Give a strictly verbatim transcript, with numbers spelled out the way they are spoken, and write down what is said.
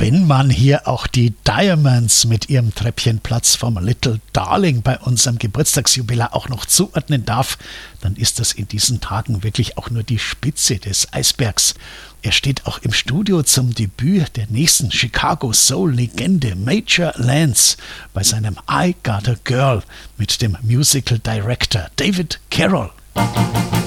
Wenn man hier auch die Diamonds mit ihrem Treppchenplatz vom Little Darling bei unserem Geburtstagsjubiläum auch noch zuordnen darf, dann ist das in diesen Tagen wirklich auch nur die Spitze des Eisbergs. Er steht auch im Studio zum Debüt der nächsten Chicago Soul-Legende Major Lance bei seinem I Got a Girl mit dem Musical Director David Carroll.